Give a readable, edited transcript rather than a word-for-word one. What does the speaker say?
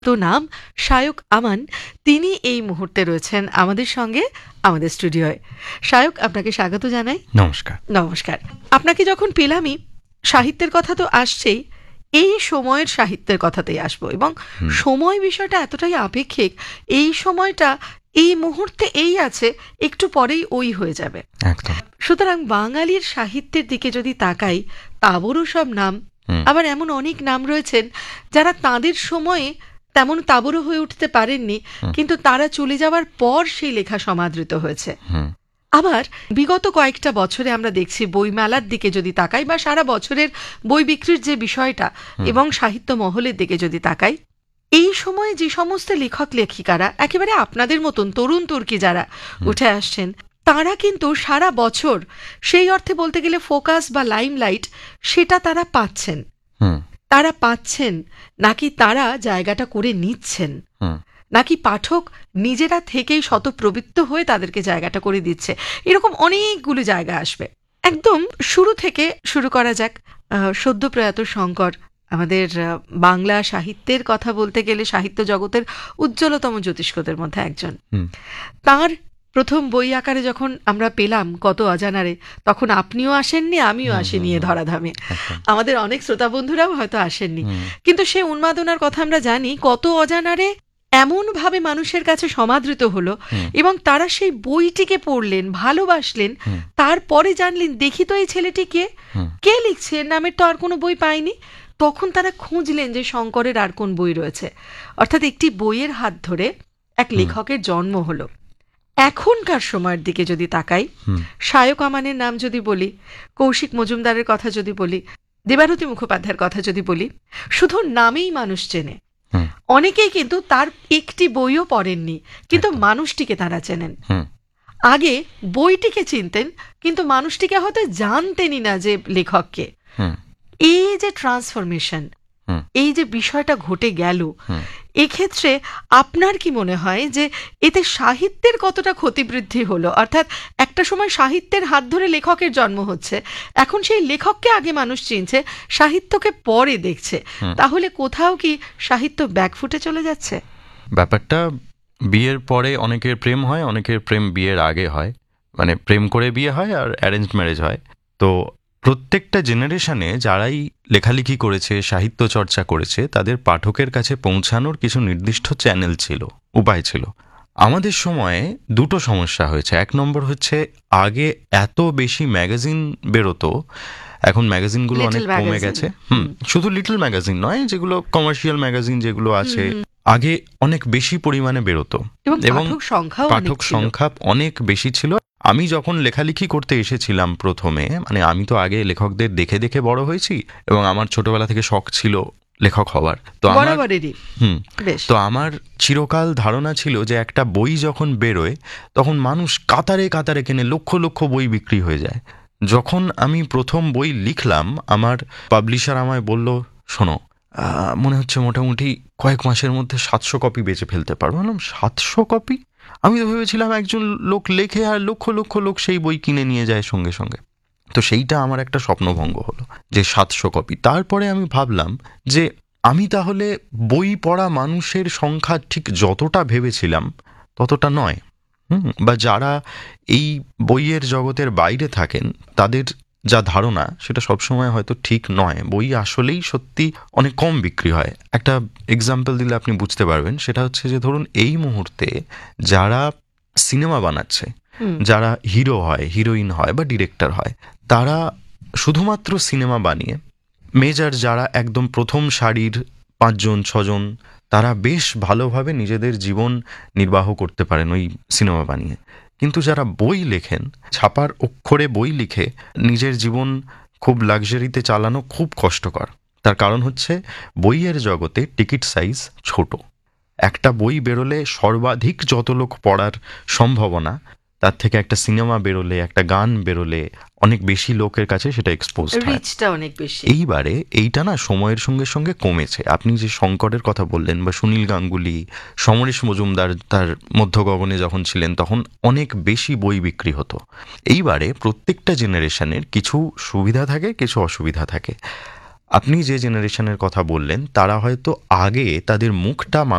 তো নাম শায়ক আমান, তিনি এই মুহূর্তে রয়েছেন আমাদের সঙ্গে আমাদের স্টুডিওয়। শায়ক, আপনাকে স্বাগত জানাই। নমস্কার। নমস্কার। আপনাকে যখন পেলামই, সাহিত্যের কথা তো আসছেই, এই সময়ের সাহিত্যের কথাতেই আসবো। এবং সময় বিষয়টা এতটাই আপেক্ষিক, এই সময়টা এই মুহূর্তে এই আছে, একটু পরেই ওই হয়ে যাবে। একদম। সুতরাং বাঙালির সাহিত্যের দিকে যদি তাকাই, তাবড়ো সব নাম, আবার এমন অনেক নাম রয়েছেন যারা তাদের সময়ে তেমন তাবড়ো হয়ে উঠতে পারেননি, কিন্তু তারা চলে যাওয়ার পর সেই লেখা সমাদৃত হয়েছে। আবার বিগত কয়েকটা বছরে আমরা দেখছি বইমেলার দিকে যদি তাকাই, বা সারা বছরের বই বিক্রির যে বিষয়টা এবং সাহিত্য মহলের দিকে যদি তাকাই, এই সময়ে যে সমস্ত লেখক লেখিকারা একেবারে আপনাদের মতন তরুণ তুর্কি যারা উঠে আসছেন, তারা কিন্তু সারা বছর সেই অর্থে বলতে গেলে ফোকাস বা লাইমলাইট সেটা তারা পাচ্ছেন। তারা পাচ্ছেন নাকি তারা জায়গাটা করে নিচ্ছেন, নাকি পাঠক নিজেরা থেকেই শতপ্রবৃত্ত হয়ে তাদেরকে জায়গাটা করে দিচ্ছে, এরকম অনেকগুলো জায়গা আসবে। একদম শুরু থেকে শুরু করা যাক। সদ্য প্রয়াত শঙ্কর আমাদের বাংলা সাহিত্যের কথা বলতে গেলে সাহিত্য জগতের উজ্জ্বলতম জ্যোতিষ্কদের মধ্যে একজন। তার প্রথম বই আকারে যখন আমরা পেলাম কত অজানারে, তখন আপনিও আসেননি, আমিও আসেনি এ ধরাধামে, আমাদের অনেক শ্রোতা বন্ধুরাও হয়তো আসেননি, কিন্তু সে উন্মাদনার কথা আমরা জানি। কত অজানারে এমন ভাবে মানুষের কাছে সমাদৃত হলো এবং তারা সেই বইটিকে পড়লেন, ভালোবাসলেন, তারপরে জানলেন দেখি তো এই ছেলেটি কে লিখছে, নামের তো আর কোনো বই পায়নি। তখন তারা খুঁজলেন যে শঙ্করের আর কোন বই রয়েছে, অর্থাৎ একটি বইয়ের হাত ধরে এক লেখকের জন্ম হলো। এখনকার সময়ের দিকে যদি তাকাই, শায়ক আমানের নাম যদি বলি, কৌশিক মজুমদারের কথা যদি বলি, দেবারতী মুখোপাধ্যায়ের কথা যদি বলি, শুধু নামেই মানুষ চেনে। অনেকেই কিন্তু তার একটি বইও পড়েননি, কিন্তু মানুষটিকে তারা চেনেন। আগে বইটিকে চিনতেন, কিন্তু মানুষটিকে হয়তো জানতেনই না যে লেখককে। এই যে ট্রান্সফরমেশন, এই যে বিষয়টা ঘটে গেল, এক্ষেত্রে আপনার কি মনে হয় যে এতে সাহিত্যের কতটা ক্ষতিবৃদ্ধি হলো? অর্থাৎ একটা সময় সাহিত্যের হাত ধরে লেখকের জন্ম হচ্ছে, এখন সেই লেখককে আগে মানুষ চিনছে, সাহিত্যকে পরে দেখছে, তাহলে কোথাও কি সাহিত্য ব্যাকফুটে চলে যাচ্ছে? ব্যাপারটা বিয়ের পরে অনেকের প্রেম হয়, অনেকের প্রেম বিয়ের আগে হয়, মানে প্রেম করে বিয়ে হয় আর অ্যারেঞ্জ ম্যারেজ হয়। তো প্রত্যেকটা জেনারেশনে যারাই লেখালেখি করেছে, সাহিত্য চর্চা করেছে, তাদের পাঠকের কাছে পৌঁছানোর কিছু নির্দিষ্ট চ্যানেল ছিল, উপায় ছিল। আমাদের সময়ে দুটো সমস্যা হয়েছে। এক নম্বর হচ্ছে, আগে এত বেশি ম্যাগাজিন বেরোতো, এখন ম্যাগাজিনগুলো অনেক কমে গেছে। শুধু লিটল ম্যাগাজিন নয়, যেগুলো কমার্শিয়াল ম্যাগাজিন যেগুলো আছে, আগে অনেক বেশি পরিমাণে বেরোতো এবং পাঠক সংখ্যা অনেক বেশি ছিল। আমি যখন লেখালেখি করতে এসেছিলাম প্রথমে, মানে আমি তো আগে লেখকদের দেখে দেখে বড় হয়েছি এবং আমার ছোটবেলা থেকে শখ ছিল লেখক হওয়ার। তো আমার চিরকাল ধারণা ছিল যে একটা বই যখন বেরোয় তখন মানুষ কাতারে কাতারে কেনে, লক্ষ লক্ষ বই বিক্রি হয়ে যায়। যখন আমি প্রথম বই লিখলাম, আমার পাবলিশার আমায় বলল, শোনো, মনে হচ্ছে মোটামুটি কয়েক মাসের মধ্যে 700 কপি বেচে ফেলতে পারবো। বললাম, 700 কপি? আমি তো ভেবেছিলাম একজন লোক লেখে আর লক্ষ লক্ষ লোক সেই বই কিনে নিয়ে যায় সঙ্গে সঙ্গে। তো সেইটা আমার একটা স্বপ্নভঙ্গ হলো যে 700 কপি। তারপরে আমি ভাবলাম যে আমি তাহলে বই পড়া মানুষের সংখ্যা ঠিক যতটা ভেবেছিলাম ততটা নয়, বা যারা এই বইয়ের জগতের বাইরে থাকেন তাদের যা ধারণা সেটা সবসময় হয়তো ঠিক নয়। বই আসলেই সত্যি অনেক কম বিক্রি হয়। একটা এক্সাম্পল দিলে আপনি বুঝতে পারবেন। সেটা হচ্ছে যে, ধরুন এই মুহূর্তে যারা সিনেমা বানাচ্ছে, যারা হিরো হয়, হিরোইন হয় বা ডিরেক্টর হয়, তারা শুধুমাত্র সিনেমা বানিয়ে, মেজর যারা একদম প্রথম সারির 5 জন 6 জন, তারা বেশ ভালোভাবে নিজেদের জীবন নির্বাহ করতে পারেন ওই সিনেমা বানিয়ে। কিন্তু যারা বই লেখেন, ছাপার অক্ষরে বই লিখে নিজের জীবন খুব লাক্সারিতে চালানো খুব কষ্টকর। তার কারণ হচ্ছে বইয়ের জগতে টিকিট সাইজ ছোট। একটা বই বেরোলে সর্বাধিক যত লোক পড়ার সম্ভাবনা, তার থেকে একটা সিনেমা বেরোলে, একটা গান বেরোলে অনেক বেশি লোকের কাছে সেটা এক্সপোজ হয়। এইবারে এইটা না সময়ের সঙ্গে সঙ্গে কমেছে। আপনি যে শঙ্করের কথা বললেন, বা সুনীল গাঙ্গুলি, সমরেশ মজুমদার তার মধ্য গগনে যখন ছিলেন, তখন অনেক বেশি বই বিক্রি হতো। এইবারে প্রত্যেকটা জেনারেশনের কিছু সুবিধা থাকে, কিছু অসুবিধা থাকে। আপনি যে জেনারেশনের কথা বললেন তারা হয়তো আগে তাদের মুখটা